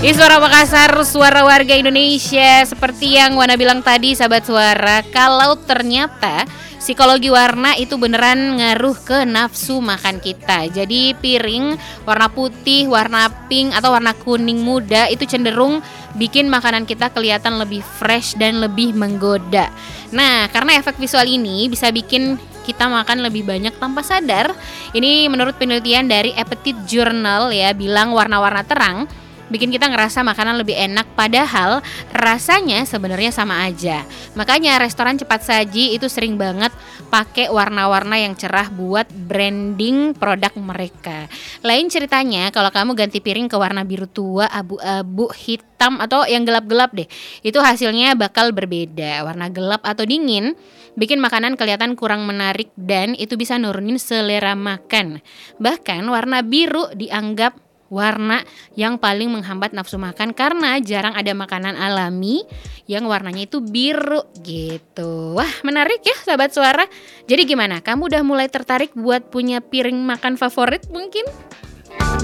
Ini suara Makassar, suara warga Indonesia. Seperti yang Wana bilang tadi, sahabat suara, kalau ternyata psikologi warna itu beneran ngaruh ke nafsu makan kita. Jadi piring warna putih, warna pink, atau warna kuning muda itu cenderung bikin makanan kita kelihatan lebih fresh dan lebih menggoda. Nah, karena efek visual ini bisa bikin kita makan lebih banyak tanpa sadar. Ini menurut penelitian dari Appetite Journal ya, bilang warna-warna terang bikin kita ngerasa makanan lebih enak, padahal rasanya sebenarnya sama aja. Makanya restoran cepat saji itu sering banget pakai warna-warna yang cerah buat branding produk mereka. Lain ceritanya kalau kamu ganti piring ke warna biru tua, abu-abu, hitam, atau yang gelap-gelap deh, itu hasilnya bakal berbeda. Warna gelap atau dingin bikin makanan kelihatan kurang menarik dan itu bisa nurunin selera makan. Bahkan warna biru dianggap warna yang paling menghambat nafsu makan karena jarang ada makanan alami yang warnanya itu biru gitu. Wah, menarik ya sahabat suara. Jadi gimana? Kamu udah mulai tertarik buat punya piring makan favorit mungkin?